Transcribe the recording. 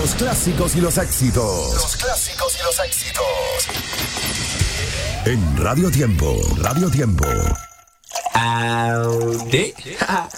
Los clásicos y los éxitos. Los clásicos y los éxitos. En Radio Tiempo. Radio Tiempo. Audi.